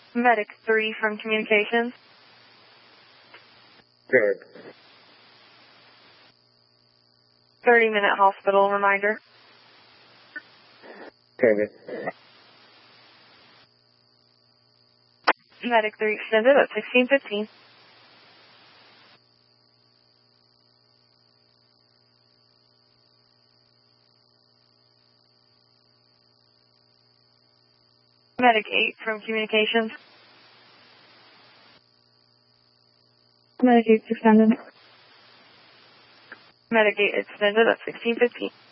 Medic 3 from communications. Good. 30-minute hospital reminder. Good. Medic 3 extended at 16:15. Medic 8 from communications. Medic 8 extended. Medic 8 extended at 16:15.